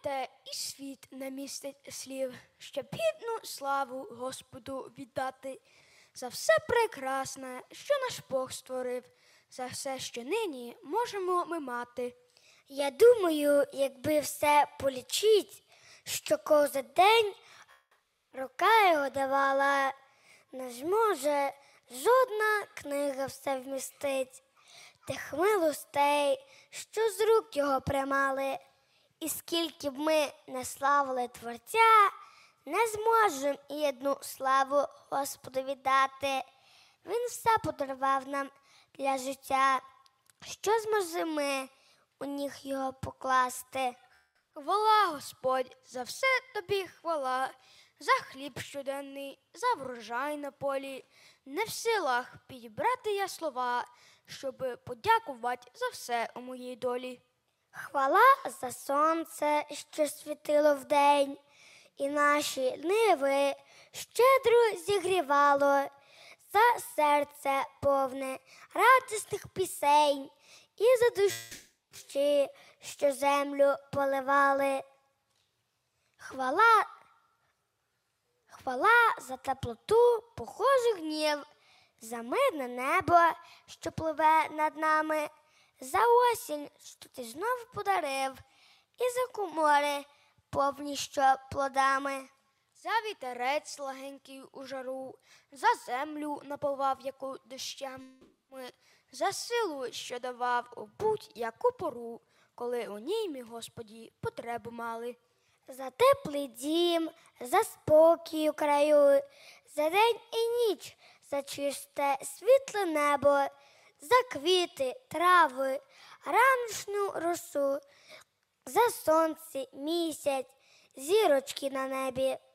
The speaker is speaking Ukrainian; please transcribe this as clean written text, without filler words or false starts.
Знаєте, і світ не містить слів, щоб гідну славу Господу віддати за все прекрасне, що наш Бог створив, за все, що нині можемо ми мати. Я думаю, якби все полічить, що кожен день рука його давала, не зможе жодна книга все вмістить, тих милостей, що з рук його приймали. І скільки б ми не славили Творця, не зможем і одну славу Господу віддати. Він все подарував нам для життя, що зможемо ми у ніг його покласти. Хвала, Господь, за все тобі хвала, за хліб щоденний, за врожай на полі. Не в силах підібрати я слова, щоби подякувати за все у моїй долі. Хвала за сонце, що світило вдень, і наші ниви щедро зігрівало, за серце повне радісних пісень і за дощі, що землю поливали. Хвала за теплоту похожих днів, за мирне небо, що пливе над нами, за осінь, що ти знов подарив, і за комори, повні що плодами. За вітерець легенький у жару, за землю наповав яку дощами, за силу, що давав у будь-яку пору, коли у ній, мій Господі, потребу мали. За теплий дім, за спокій у краю, за день і ніч, за чисте світле небо, за квіти, трави, ранішню росу, за сонце, місяць, зірочки на небі.